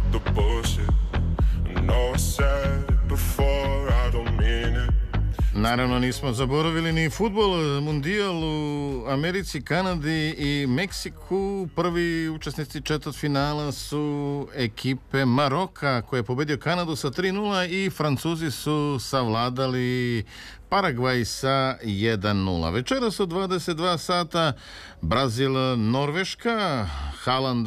the bullshit. I know I said it before, I don't mean it. Naravno nismo zaboravili ni fudbal, mundijal u Americi, Kanadi i Meksiku. Prvi učesnici četvrtfinala su ekipe Maroka koja je pobedio Kanadu sa 3:0 i Francuzi su savladali Paragvaj sa 1:0. Večeras u 22 sata Brazil, Norveška. Haaland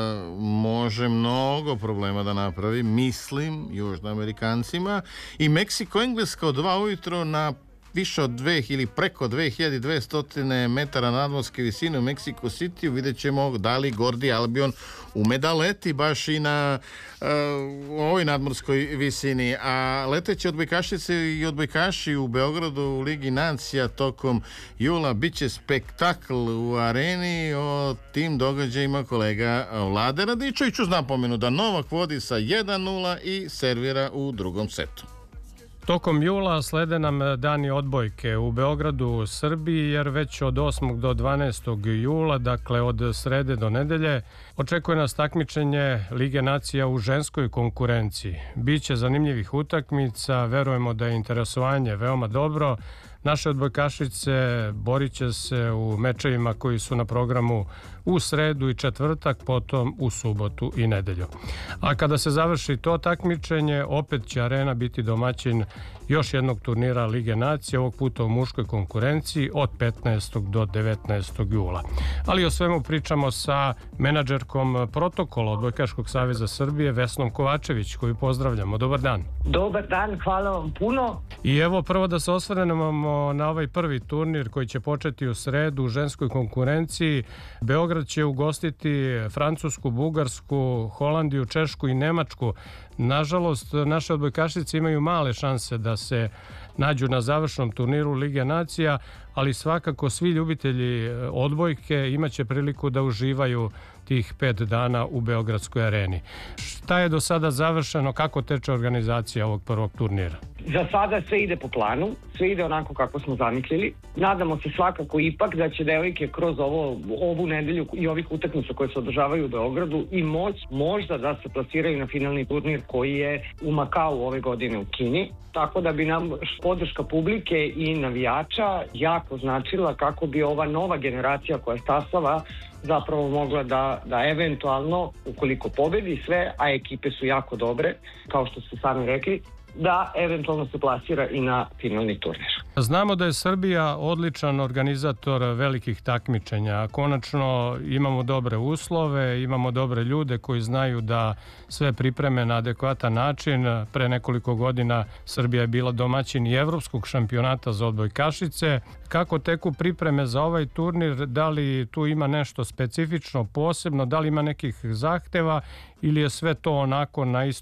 može mnogo problema da napravi, mislim, južnoamerikancima. I Meksiko, Engleska od 2 ujutro na više od 2 ili preko 2200 metara nadmorske visine u Mexico City. Vidjet ćemo da li Gordi Albion ume da leti baš i na ovoj nadmorskoj visini. A leteće odbojkašice i odbojkaši u Beogradu u Ligi nacija tokom jula bit će spektakl u areni. O tim događajima kolega Vlade Radičević uz napomenu da Novak vodi sa 1:0 i servira u drugom setu. Tokom jula slede nam dani odbojke u Beogradu, u Srbiji, jer već od 8. do 12. jula, dakle od srede do nedelje, očekuje nas takmičenje Lige nacija u ženskoj konkurenciji. Biće zanimljivih utakmica, verujemo da je interesovanje veoma dobro. Naše odbojkašice borit će se u mečevima koji su na programu u sredu i četvrtak, potom u subotu i nedelju. A kada se završi to takmičenje, opet će arena biti domaćin još jednog turnira Lige nacije, ovog puta u muškoj konkurenciji od 15. do 19. jula. Ali o svemu pričamo sa menadžerkom protokola Odbojkaškog saveza Srbije, Vesnom Kovačević, koju pozdravljamo. Dobar dan. Dobar dan, hvala vam puno. I evo prvo da se osvrnemo na ovaj prvi turnir koji će početi u sredu u ženskoj konkurenciji. Beograd će ugostiti Francusku, Bugarsku, Holandiju, Češku i Nemačku. Nažalost, naše odbojkašice imaju male šanse da se nađu na završnom turniru Lige nacija, ali svakako svi ljubitelji odbojke imaće priliku da uživaju tih 5 dana u Beogradskoj areni. Šta je do sada završeno, kako teče organizacija ovog prvog turnira? Za sada sve ide po planu, sve ide onako kako smo zamislili. Nadamo se svakako ipak da će devojke kroz ovu nedelju i ovih utakmica koje se održavaju u Beogradu i možda da se plasiraju na finalni turnir koji je u Makau ove godine u Kini. Tako da bi nam podrška publike i navijača jako značila kako bi ova nova generacija koja stasava zapravo mogla da eventualno, ukoliko pobedi sve, a ekipe su jako dobre, kao što ste sami rekli, da eventualno se plasira i na finalni turnir. Znamo da je Srbija odličan organizator velikih takmičenja. Konačno imamo dobre uslove, imamo dobre ljude koji znaju da sve pripreme na adekvatan način. Pre nekoliko godina Srbija je bila domaćin i Evropskog šampionata za odbojkašice. Kako teku pripreme za ovaj turnir? Da li tu ima nešto specifično, posebno? Da li ima nekih zahteva ili je sve to onako na